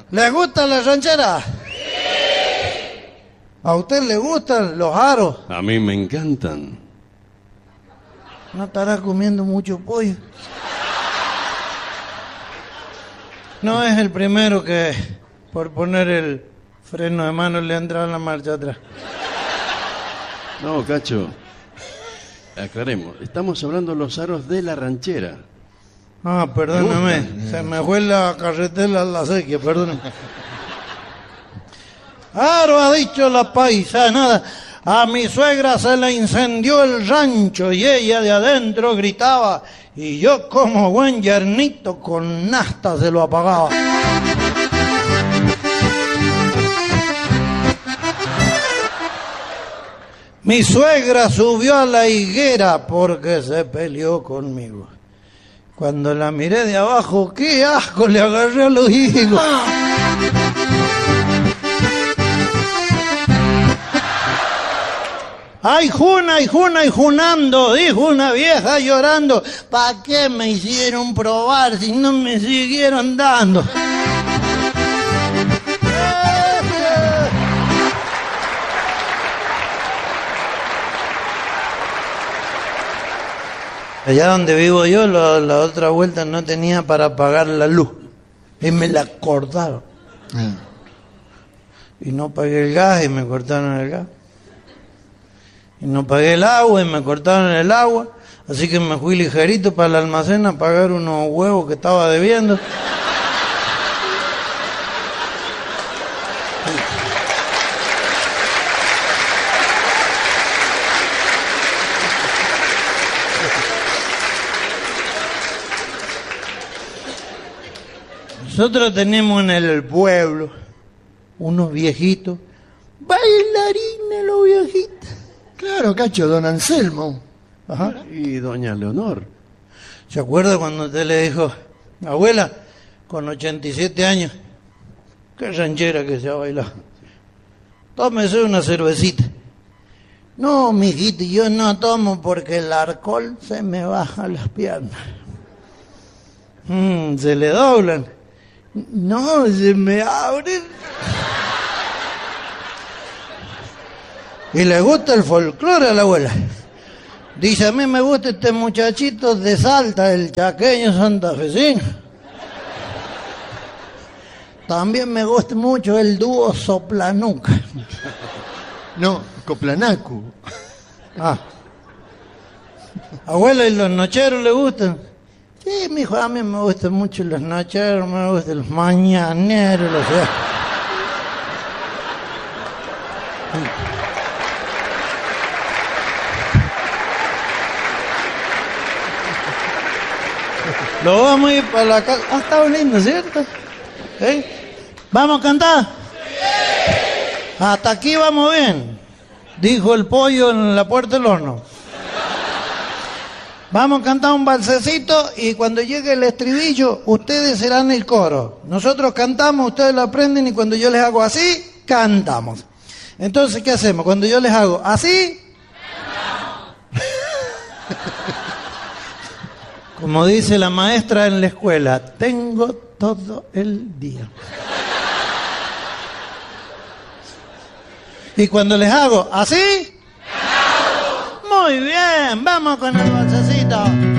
¿Le gusta la ranchera? Sí. ¿A usted le gustan los aros? A mí me encantan. ¿No estará comiendo mucho pollo? No es el primero que, por poner el freno de mano, le entra en la marcha atrás. No, Cacho. Aclaremos. Estamos hablando de los aros de la ranchera. Ah, perdóname. Se me fue la carretera a la sequía, perdóname. Aro, ha dicho la paisanada. A mi suegra se le incendió el rancho y ella de adentro gritaba, y yo como buen yernito con nasta se lo apagaba. Mi suegra subió a la higuera porque se peleó conmigo. Cuando la miré de abajo, qué asco le agarré a los higos. ¡Ay, juna, y juna, y junando! Dijo una vieja llorando. ¿Pa' qué me hicieron probar si no me siguieron dando? Allá donde vivo yo, la otra vuelta no tenía para pagar la luz. Y me la cortaron. Y no pagué el gas y me cortaron el gas. Y no pagué el agua y me cortaron el agua. Así que me fui ligerito para el almacén a pagar unos huevos que estaba debiendo. Nosotros tenemos en el pueblo unos viejitos, bailarines los viejitos. Claro, Cacho, don Anselmo. Ajá. Y doña Leonor. ¿Se acuerda cuando usted le dijo, abuela, con 87 años, qué ranchera que se ha bailado? Tómese una cervecita. No, mijito, yo no tomo porque el alcohol se me baja las piernas. Se le doblan. No, se me abren. Y le gusta el folclore a la abuela. Dice, a mí me gusta este muchachito de Salta, el chaqueño santafesino. También me gusta mucho el dúo Soplanuca. No, Coplanacu. Ah. Abuela, ¿y los nocheros le gustan? Sí, mijo, a mí me gustan mucho los nocheros, me gustan los mañaneros, los... Lo vamos a ir para la casa. Ah, está lindo, ¿cierto? ¿Vamos a cantar? Sí. Hasta aquí vamos bien, dijo el pollo en la puerta del horno. Vamos a cantar un balsecito y cuando llegue el estribillo, ustedes serán el coro. Nosotros cantamos, ustedes lo aprenden y cuando yo les hago así, cantamos. Entonces, ¿qué hacemos? Cuando yo les hago así... Como dice la maestra en la escuela, tengo todo el día. Y cuando les hago así, muy bien, vamos con el balsecito.